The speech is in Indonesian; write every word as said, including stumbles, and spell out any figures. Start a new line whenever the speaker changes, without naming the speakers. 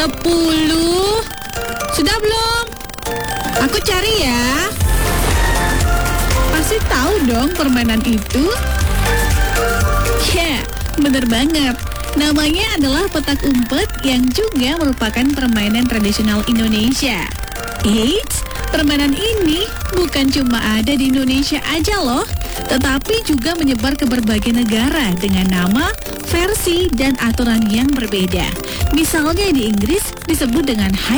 Sepuluh. Sudah belum? Aku cari ya. Pasti tahu dong permainan itu. Ya, bener banget. Namanya adalah petak umpet yang juga merupakan permainan tradisional Indonesia. Eits, permainan ini bukan cuma ada di Indonesia aja loh, tetapi juga menyebar ke berbagai negara dengan nama, versi, dan aturan yang berbeda. Misalnya di Inggris disebut dengan